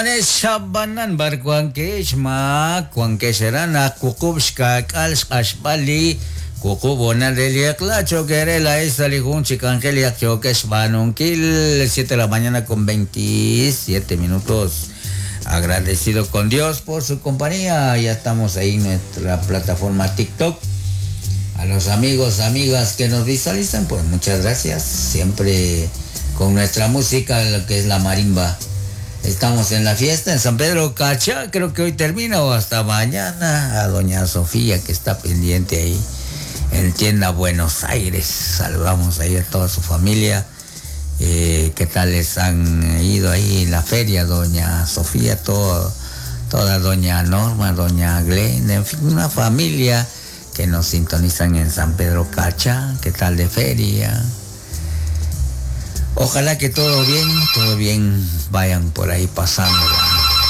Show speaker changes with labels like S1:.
S1: Shabanan barkuankeishma kuankesherana kukubshka kalshashbali kukubona deliakla choquerela estalijun chicangelia choqueshbanunkil 7 de la mañana con 27 minutos. Agradecido con Dios por su compañía. Ya estamos ahí en nuestra plataforma TikTok. A los amigos, amigas que nos visualizan, pues muchas gracias. Siempre con nuestra música, lo que es la marimba. Estamos en la fiesta en San Pedro Cacha, creo que hoy termina o hasta mañana. A doña Sofía que está pendiente ahí en tienda Buenos Aires. Saludamos ahí a toda su familia. ¿Qué tal les han ido ahí en la feria, doña Sofía? Toda doña Norma, doña Glenda, en fin, una familia que nos sintonizan en San Pedro Cacha. ¿Qué tal de feria? Ojalá que todo bien, vayan por ahí pasándola.